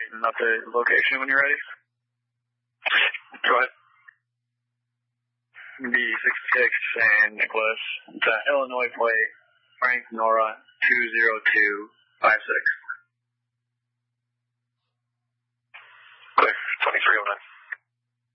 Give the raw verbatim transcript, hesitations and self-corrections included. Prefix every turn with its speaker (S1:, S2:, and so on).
S1: and update the location when you're ready.
S2: Go ahead.
S1: B sixty-six and Nicholas. The Illinois plate, Frank Nora two zero two five six.